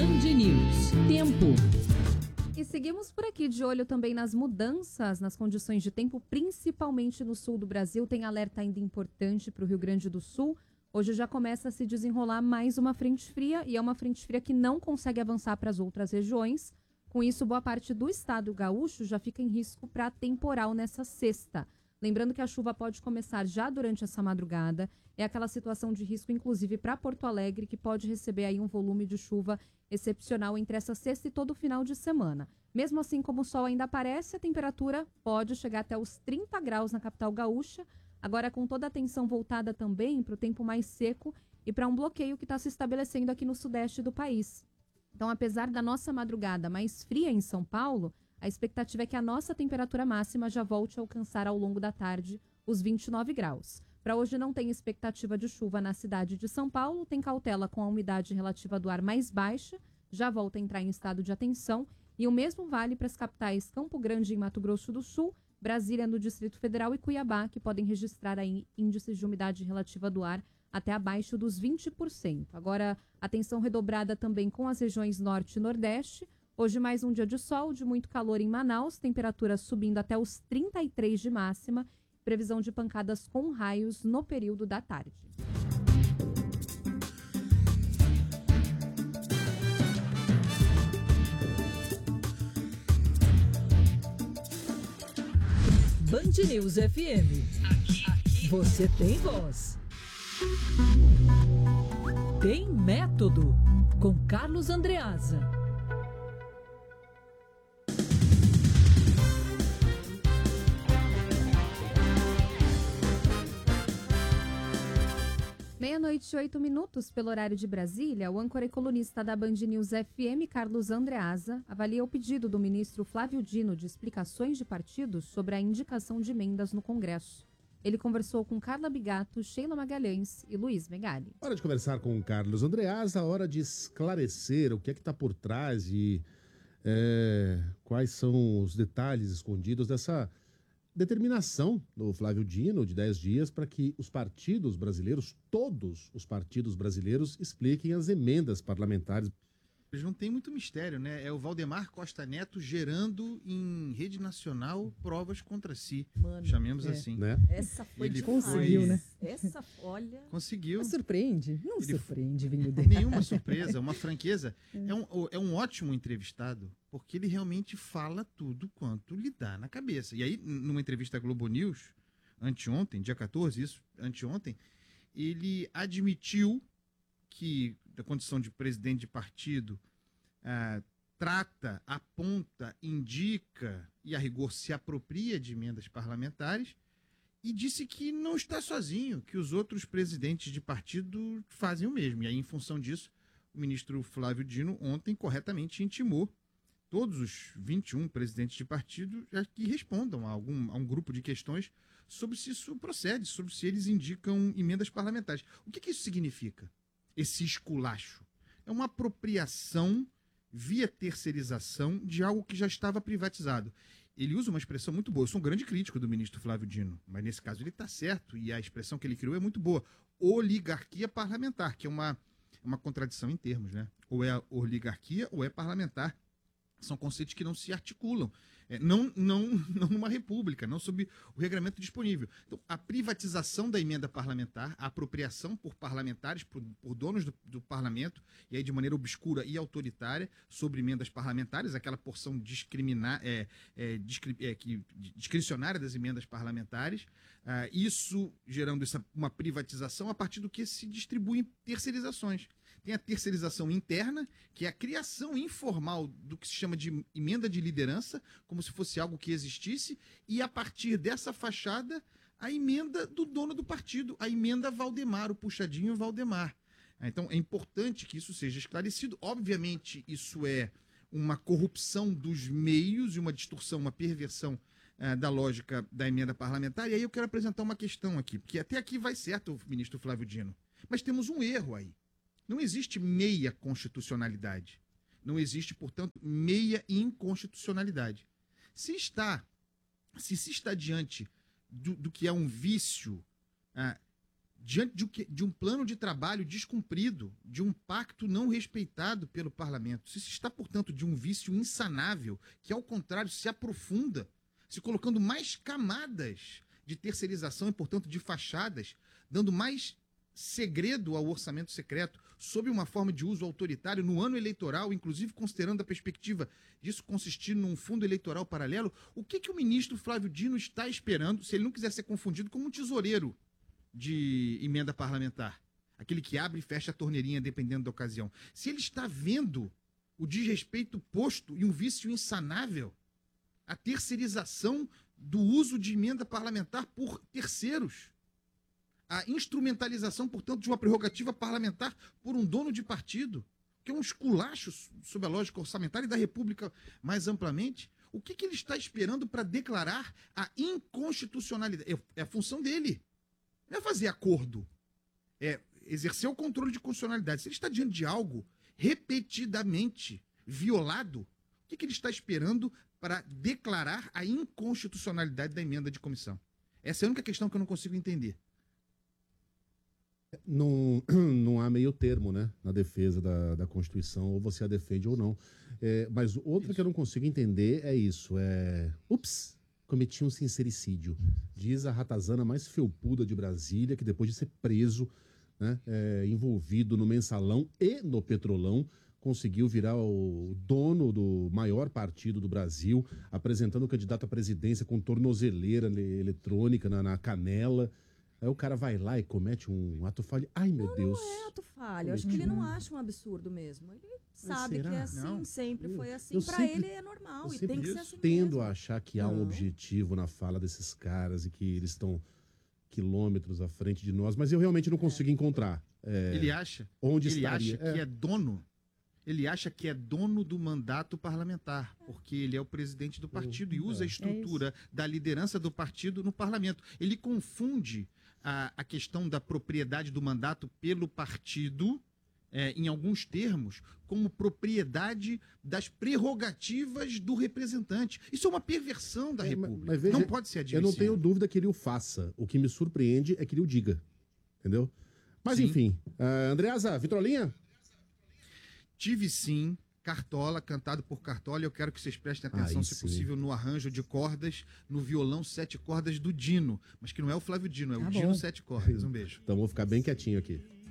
Band News. Tempo. E seguimos por aqui de olho também nas mudanças nas condições de tempo, principalmente no sul do Brasil. Tem alerta ainda importante para o Rio Grande do Sul. Hoje já começa a se desenrolar mais uma frente fria e é uma frente fria que não consegue avançar para as outras regiões. Com isso, boa parte do estado gaúcho já fica em risco para temporal nessa sexta. Lembrando que a chuva pode começar já durante essa madrugada. É aquela situação de risco, inclusive, para Porto Alegre, que pode receber aí um volume de chuva excepcional entre essa sexta e todo o final de semana. Mesmo assim, como o sol ainda aparece, a temperatura pode chegar até os 30 graus na capital gaúcha. Agora, com toda a atenção voltada também para o tempo mais seco e para um bloqueio que está se estabelecendo aqui no sudeste do país. Então, apesar da nossa madrugada mais fria em São Paulo, a expectativa é que a nossa temperatura máxima já volte a alcançar ao longo da tarde os 29 graus. Para hoje não tem expectativa de chuva na cidade de São Paulo, tem cautela com a umidade relativa do ar mais baixa, já volta a entrar em estado de atenção, e o mesmo vale para as capitais Campo Grande em Mato Grosso do Sul, Brasília no Distrito Federal e Cuiabá, que podem registrar aí índices de umidade relativa do ar até abaixo dos 20%. Agora, atenção redobrada também com as regiões norte e nordeste. Hoje mais um dia de sol, de muito calor em Manaus, temperatura subindo até os 33 de máxima, previsão de pancadas com raios no período da tarde. Band News FM. Você tem voz. Tem método. Com Carlos Andreasa. Meia-noite e 8 minutos pelo horário de Brasília, o âncora e colunista da Band News FM, Carlos Andreasa, avalia o pedido do ministro Flávio Dino de explicações de partidos sobre a indicação de emendas no Congresso. Ele conversou com Carla Bigato, Sheila Magalhães e Luiz Megali. Hora de conversar com o Carlos Andreasa, hora de esclarecer o que é que está por trás e quais são os detalhes escondidos dessa determinação do Flávio Dino de 10 dias para que os partidos brasileiros, todos os partidos brasileiros, expliquem as emendas parlamentares. Não tem muito mistério, né? É o Valdemar Costa Neto gerando em rede nacional provas contra si. Mano, chamemos assim. Né? Essa foi Ele demais. conseguiu, né? Essa, olha... Conseguiu. Não surpreende? Não Ele surpreende vindo dele. Nenhuma surpresa, uma franqueza. É um ótimo entrevistado, porque ele realmente fala tudo quanto lhe dá na cabeça. E aí, numa entrevista à Globo News, anteontem, dia 14, isso, anteontem, ele admitiu que, da condição de presidente de partido, trata, aponta, indica e, a rigor, se apropria de emendas parlamentares e disse que não está sozinho, que os outros presidentes de partido fazem o mesmo. E aí, em função disso, o ministro Flávio Dino ontem corretamente intimou todos os 21 presidentes de partido que respondam a um grupo de questões sobre se isso procede, sobre se eles indicam emendas parlamentares. O que isso significa? Esse esculacho. É uma apropriação via terceirização de algo que já estava privatizado. Ele usa uma expressão muito boa. Eu sou um grande crítico do ministro Flávio Dino, mas nesse caso ele está certo e a expressão que ele criou é muito boa. Oligarquia parlamentar, que é uma contradição em termos, né? Ou é oligarquia ou é parlamentar. São conceitos que não se articulam. Não numa república, não sob o regramento disponível. Então, a privatização da emenda parlamentar, a apropriação por parlamentares, por donos do parlamento, e aí de maneira obscura e autoritária, sobre emendas parlamentares, aquela porção discricionária das emendas parlamentares, isso gerando uma privatização a partir do que se distribuem terceirizações. Tem a terceirização interna, que é a criação informal do que se chama de emenda de liderança, como se fosse algo que existisse, e a partir dessa fachada, a emenda do dono do partido, a emenda Valdemar, o puxadinho Valdemar. Então, é importante que isso seja esclarecido. Obviamente, isso é uma corrupção dos meios e uma distorção, uma perversão da lógica da emenda parlamentar. E aí eu quero apresentar uma questão aqui, porque até aqui vai certo, ministro Flávio Dino, mas temos um erro aí. Não existe meia constitucionalidade. Não existe, portanto, meia inconstitucionalidade. Se se está diante do que é um vício diante de um plano de trabalho descumprido, de um pacto não respeitado pelo parlamento. Se está, portanto, de um vício insanável, que, ao contrário, se aprofunda, se colocando mais camadas de terceirização e, portanto, de fachadas, dando mais segredo ao orçamento secreto, sob uma forma de uso autoritário no ano eleitoral, inclusive considerando a perspectiva disso consistir num fundo eleitoral paralelo, o que o ministro Flávio Dino está esperando, se ele não quiser ser confundido como um tesoureiro de emenda parlamentar, aquele que abre e fecha a torneirinha dependendo da ocasião? Se ele está vendo o desrespeito posto e um vício insanável, a terceirização do uso de emenda parlamentar por terceiros, a instrumentalização, portanto, de uma prerrogativa parlamentar por um dono de partido, que é um esculacho sob a lógica orçamentária e da República mais amplamente, o que ele está esperando para declarar a inconstitucionalidade? É a função dele. Não é fazer acordo, é exercer o controle de constitucionalidade. Se ele está diante de algo repetidamente violado, o que ele está esperando para declarar a inconstitucionalidade da emenda de comissão? Essa é a única questão que eu não consigo entender. Não há meio termo, né, na defesa da Constituição, ou você a defende ou não. Mas outra que eu não consigo entender é isso, ups, cometi um sincericídio. Diz a ratazana mais felpuda de Brasília, que depois de ser preso, né, envolvido no Mensalão e no Petrolão, conseguiu virar o dono do maior partido do Brasil, apresentando o candidato à presidência com tornozeleira eletrônica na canela. Aí o cara vai lá e comete um ato falho. Ai, meu Deus. Não é ato falho. Eu acho que ele não acha um absurdo mesmo. Ele sabe que é assim, Não. sempre foi assim. Pra ele é normal e tem que ser assim tendo mesmo. a achar que há um Não. objetivo na fala desses caras e que eles estão quilômetros à frente de nós, mas eu realmente não consigo encontrar. Ele acha, onde ele estaria? acha que é dono. Ele acha que é dono do mandato parlamentar, porque ele é o presidente do partido e usa a estrutura da liderança do partido no parlamento. Ele confunde a questão da propriedade do mandato pelo partido, em alguns termos, como propriedade das prerrogativas do representante. Isso é uma perversão da República. mas veja, não pode ser Eu admissível. não tenho dúvida que ele o faça. O que me surpreende é que ele o diga. Entendeu? Mas Sim. enfim. Andreasa, Vitrolinha? Tive sim Cartola, cantado por Cartola, e eu quero que vocês prestem atenção, Aí se sim. possível, no arranjo de cordas, no violão 7 cordas do Dino, mas que não é o Flávio Dino, é o Tá Dino bom. 7 cordas. Um beijo. Então vou ficar bem quietinho aqui.